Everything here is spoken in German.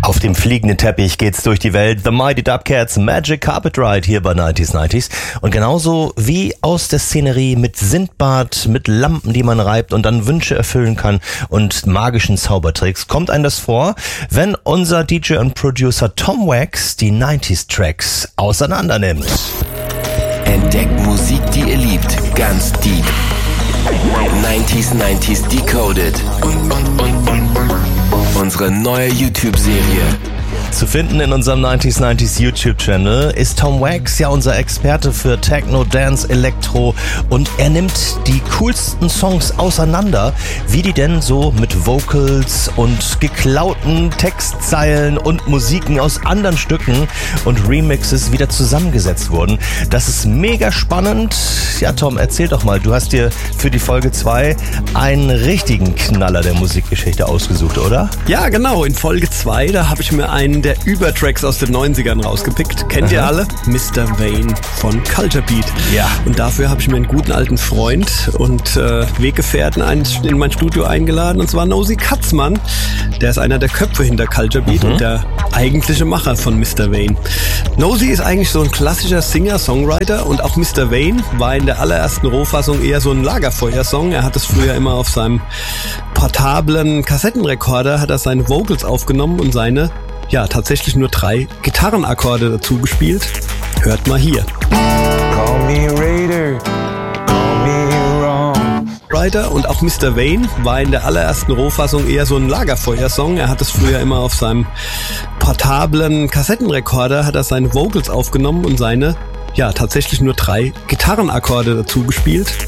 Auf dem fliegenden Teppich geht's durch die Welt. The Mighty Dubcats, Magic Carpet Ride hier bei 90s. Und genauso wie aus der Szenerie mit Sindbad, mit Lampen, die man reibt und dann Wünsche erfüllen kann und magischen Zaubertricks, kommt einem das vor, wenn unser DJ und Producer Tom Wax die 90s Tracks auseinander nimmt. Entdeckt Musik, die ihr liebt, ganz deep. 90s Decoded. Unsere neue YouTube-Serie. Zu finden in unserem 90s YouTube-Channel ist Tom Wax ja unser Experte für Techno, Dance, Elektro und er nimmt die coolsten Songs auseinander, wie die denn so mit Vocals und geklauten Textzeilen und Musiken aus anderen Stücken und Remixes wieder zusammengesetzt wurden. Das ist mega spannend. Ja, Tom, erzähl doch mal, du hast dir für die Folge 2 einen richtigen Knaller der Musikgeschichte ausgesucht, oder? Ja, genau. In Folge 2, da habe ich mir einen der Übertracks aus den 90ern rausgepickt. Kennt ihr alle? Mr. Vane von Culture Beat. Ja. Und dafür habe ich mir einen guten alten Freund und Weggefährten in mein Studio eingeladen, und zwar Nosy Katzmann. Der ist einer der Köpfe hinter Culture Beat und der eigentliche Macher von Mr. Vane. Nosy ist eigentlich so ein klassischer Singer-Songwriter und auch Mr. Vane war in der allerersten Rohfassung eher so ein Lagerfeuersong. Er hat es früher immer auf seinem portablen Kassettenrekorder, hat er seine Vocals aufgenommen und seine tatsächlich nur 3 Gitarrenakkorde dazu gespielt. Hört mal hier. Call me Raider, call me wrong. Und auch Mr. Vane war in der allerersten Rohfassung eher so ein Lagerfeuersong. Er hat es früher immer auf seinem portablen Kassettenrekorder, hat er seine Vocals aufgenommen und seine tatsächlich nur 3 Gitarrenakkorde dazu gespielt.